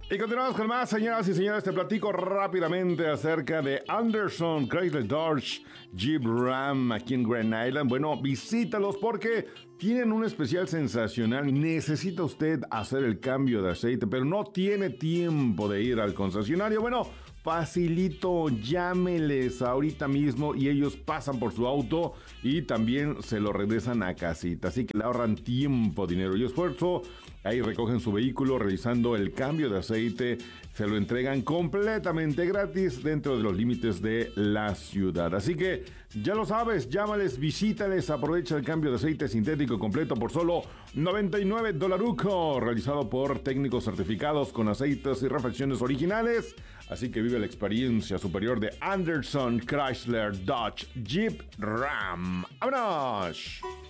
Y continuamos con más, señoras y señores. Te platico rápidamente acerca de Anderson Chrysler Dodge Jeep Ram aquí en Grand Island. Bueno, visítalos porque tienen un especial sensacional. Necesita usted hacer el cambio de aceite, pero no tiene tiempo de ir al concesionario. Bueno, facilito, llámeles ahorita mismo y ellos pasan por su auto y también se lo regresan a casita. Así que le ahorran tiempo, dinero y esfuerzo. Ahí recogen su vehículo realizando el cambio de aceite. Se lo entregan completamente gratis dentro de los límites de la ciudad. Así que ya lo sabes, llámales, visítales, aprovecha el cambio de aceite sintético completo por solo $99 realizado por técnicos certificados con aceites y refacciones originales. Así que vive la experiencia superior de Anderson Chrysler Dodge Jeep Ram. ¡Vámonos!